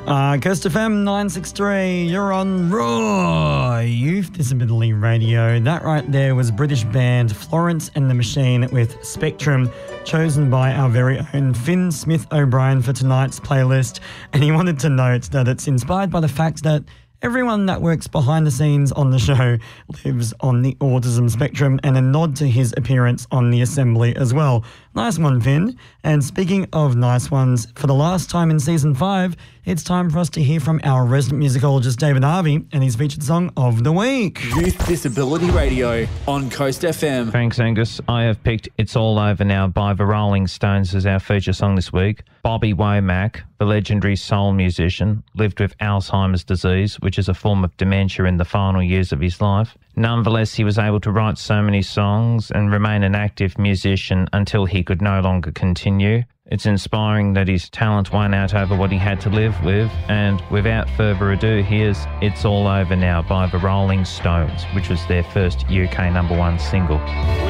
Coast FM 963, you're on Raw Youth Disability Radio. That right there was British band Florence and the Machine with Spectrum, chosen by our very own Finn Smith O'Brien for tonight's playlist. And he wanted to note that it's inspired by the fact that everyone that works behind the scenes on the show lives on the autism spectrum, and a nod to his appearance on the Assembly as well. Nice one, Finn. And speaking of nice ones, for the last time in Season 5, it's time for us to hear from our resident musicologist David Harvey and his featured song of the week. Youth Disability Radio on Coast FM. Thanks, Angus. I have picked It's All Over Now by the Rolling Stones as our feature song this week. Bobby Womack, the legendary soul musician, lived with Alzheimer's disease, which is a form of dementia in the final years of his life. Nonetheless, he was able to write so many songs and remain an active musician until he could no longer continue. It's inspiring that his talent won out over what he had to live with, and without further ado, here's It's All Over Now by the Rolling Stones, which was their first UK #1 single.